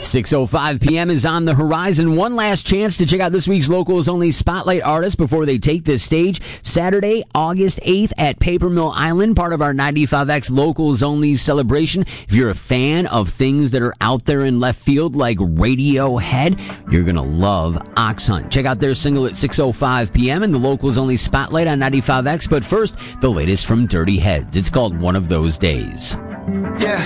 6:05 p.m. is on the horizon. One last chance to check out this week's Locals Only Spotlight artists before they take the stage. Saturday, August 8th at Paper Mill Island, part of our 95X Locals Only celebration. If you're a fan of things that are out there in left field like Radiohead, you're going to love Ox Hunt. Check out their single at 6:05 p.m. in the Locals Only Spotlight on 95X. But first, the latest from Dirty Heads. It's called One of Those Days. Yeah.